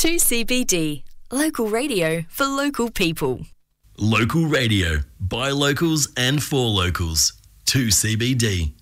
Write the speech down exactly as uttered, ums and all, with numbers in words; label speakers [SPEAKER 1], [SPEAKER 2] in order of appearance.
[SPEAKER 1] two C B D. Local radio for local people.
[SPEAKER 2] Local radio, by locals and for locals. two C B D.